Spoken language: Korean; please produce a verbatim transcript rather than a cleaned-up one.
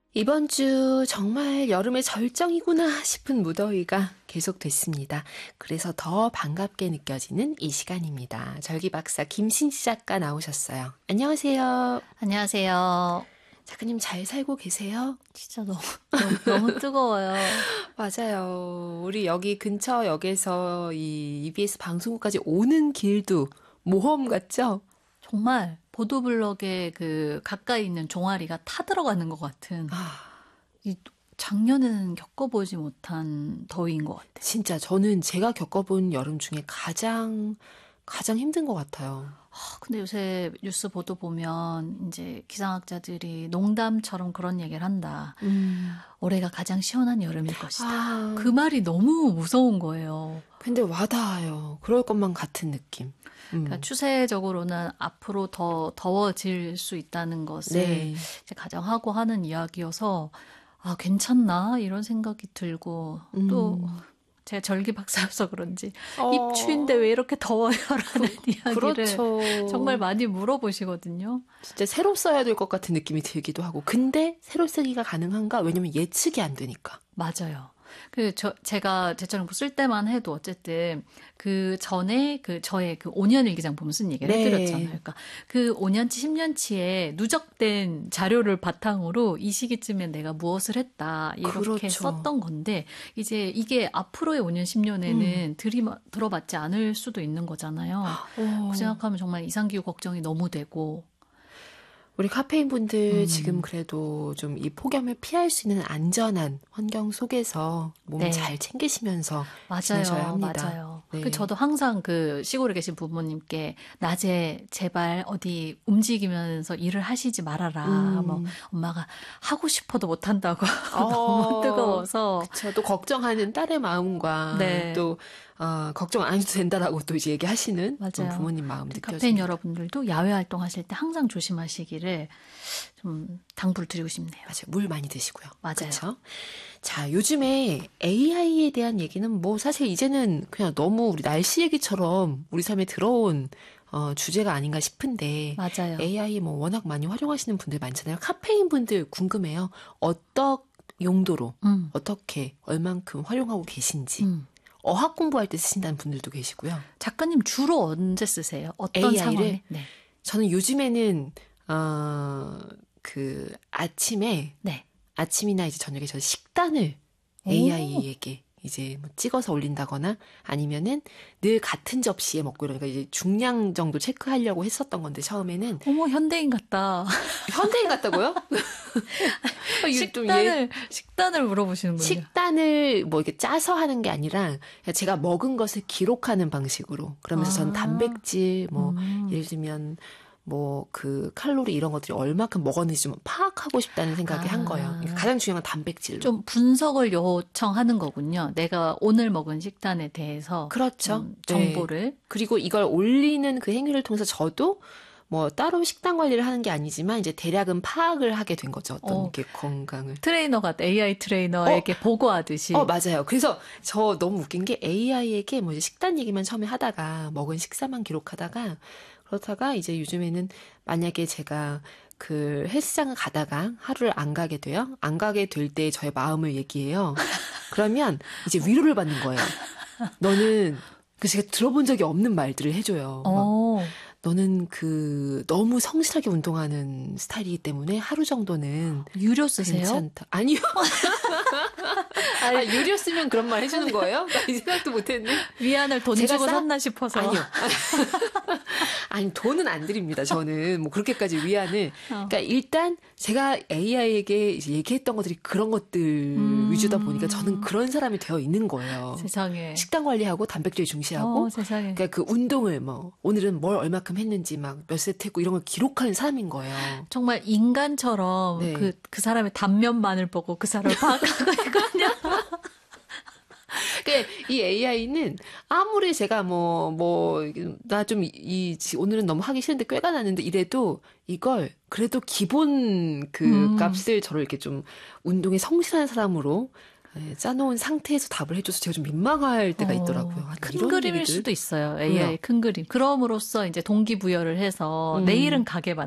이번 주 정말 여름의 절정이구나 싶은 무더위가 계속됐습니다. 그래서 더 반갑게 느껴지는 이 시간입니다. 절기박사 김신지 작가 나오셨어요. 안녕하세요. 안녕하세요. 작가님 잘 살고 계세요? 진짜 너무, 너무, 너무 뜨거워요. 맞아요. 우리 여기 근처 역에서 이 이비에스 방송국까지 오는 길도 모험 같죠? 정말 보도블럭에 그 가까이 있는 종아리가 타들어가는 것 같은 아, 이 작년에는 겪어보지 못한 더위인 것 같아요. 진짜 저는 제가 겪어본 여름 중에 가장 가장 힘든 것 같아요. 아, 근데 요새 뉴스 보도 보면 이제 기상학자들이 농담처럼 그런 얘기를 한다. 음. 올해가 가장 시원한 여름일 것이다. 아, 그 말이 너무 무서운 거예요. 근데 와닿아요. 그럴 것만 같은 느낌. 음. 그러니까 추세적으로는 앞으로 더 더워질 수 있다는 것을 네. 이제 가정하고 하는 이야기여서 아 괜찮나 이런 생각이 들고 음. 또 제가 절기 박사여서 그런지 어. 입추인데 왜 이렇게 더워요라는 그, 이야기를 그렇죠. 정말 많이 물어보시거든요. 진짜 새로 써야 될 것 같은 느낌이 들기도 하고 근데 새로 쓰기가 가능한가? 왜냐면 예측이 안 되니까. 맞아요. 그, 저, 제가 제철용품 쓸 때만 해도 어쨌든 그 전에 그 저의 그 오 년 일기장 보면 쓴 얘기를 네. 해드렸잖아요. 그러니까 그 오 년치, 십 년치에 누적된 자료를 바탕으로 이 시기쯤에 내가 무엇을 했다. 이렇게 그렇죠. 썼던 건데 이제 이게 앞으로의 오 년, 십 년에는 음. 들이, 들어봤지 않을 수도 있는 거잖아요. 오. 그 생각하면 정말 이상기후 걱정이 너무 되고 우리 카페인 분들 음. 지금 그래도 좀 이 폭염을 피할 수 있는 안전한 환경 속에서 몸 네. 잘 챙기시면서 맞아요, 지내셔야 합니다. 맞아요. 네. 그 저도 항상 그 시골에 계신 부모님께 낮에 제발 어디 움직이면서 일을 하시지 말아라. 음. 뭐 엄마가 하고 싶어도 못 한다고 어, 너무 뜨거워서. 그쵸. 또 걱정하는 딸의 마음과 네. 또 어, 걱정 안 해도 된다라고 또 이제 얘기하시는 맞아요. 그런 부모님 마음 느껴집니다. 카페인 여러분들도 야외 활동하실 때 항상 조심하시기를 좀 당부를 드리고 싶네요. 맞아요. 물 많이 드시고요. 맞아요. 그쵸? 자, 요즘에 에이아이에 대한 얘기는 뭐 사실 이제는 그냥 너무 우리 날씨 얘기처럼 우리 삶에 들어온 어, 주제가 아닌가 싶은데 맞아요. 에이아이 뭐 워낙 많이 활용하시는 분들 많잖아요. 카페인 분들 궁금해요. 어떤 용도로 음. 어떻게 얼만큼 활용하고 계신지. 음. 어학 공부할 때 쓰신다는 분들도 계시고요. 작가님 주로 언제 쓰세요? 어떤 에이아이를? 상황에? 네. 저는 요즘에는 어, 그 아침에 네. 아침이나 이제 저녁에 저 식단을 오. 에이아이에게 이제 뭐 찍어서 올린다거나 아니면은 늘 같은 접시에 먹고 이러니까 이제 중량 정도 체크하려고 했었던 건데 처음에는 어머 현대인 같다. 현대인 같다고요? 식단을 식단을 물어보시는군요. 식단을 뭐 이렇게 짜서 하는 게 아니라 제가 먹은 것을 기록하는 방식으로 그러면서 아. 전 단백질 뭐 음. 예를 들면 뭐 그 칼로리 이런 것들이 얼마큼 먹었는지 좀 파악하고 싶다는 생각을 아. 한 거예요. 그러니까 가장 중요한 건 단백질로. 좀 분석을 요청하는 거군요. 내가 오늘 먹은 식단에 대해서 그렇죠. 좀 정보를. 네. 그리고 이걸 올리는 그 행위를 통해서 저도 뭐 따로 식단 관리를 하는 게 아니지만 이제 대략은 파악을 하게 된 거죠. 어떤 어. 게 건강을. 트레이너가 에이아이 트레이너에게 어. 보고하듯이. 어, 맞아요. 그래서 저 너무 웃긴 게 에이아이에게 뭐 이제 식단 얘기만 처음에 하다가 먹은 식사만 기록하다가 그렇다가 이제 요즘에는 만약에 제가 그 헬스장을 가다가 하루를 안 가게 돼요. 안 가게 될 때 저의 마음을 얘기해요. 그러면 이제 위로를 받는 거예요. 너는 그 제가 들어본 적이 없는 말들을 해줘요. 막 어. 너는 그 너무 성실하게 운동하는 스타일이기 때문에 하루 정도는 유료 쓰세요? 괜찮다. 아니요. 아, 유료 쓰면 그런 말 해주는 거예요? 나 이 생각도 못했네. 위안을 돈 제가 주고 싸? 샀나 싶어서. 아니요. 아니 돈은 안 드립니다. 저는 뭐 그렇게까지 위안을. 어. 그러니까 일단 제가 에이아이에게 이제 얘기했던 것들이 그런 것들 음. 위주다 보니까 저는 그런 사람이 되어 있는 거예요. 세상에. 식단 관리하고 단백질 중시하고. 어, 세상에. 그러니까 그 운동을 뭐 오늘은 뭘 얼마큼 했는지 막 몇 세트 했고 이런 걸 기록하는 사람인 거예요. 정말 인간처럼 네. 그, 그 사람의 단면만을 보고 그 사람을 파악하고 있거든요. 그러니까 이 에이아이는 아무리 제가 뭐, 뭐, 나 좀 이, 오늘은 너무 하기 싫은데 꾀가 나는데 이래도 이걸 그래도 기본 그 음. 값을 저를 이렇게 좀 운동에 성실한 사람으로 짜놓은 상태에서 답을 해줘서 제가 좀 민망할 때가 있더라고요. 어, 아, 큰 이런 그림일 얘기들. 수도 있어요. 에이아이 왜요? 큰 그림. 그럼으로써 이제 동기부여를 해서 음. 내일은 가게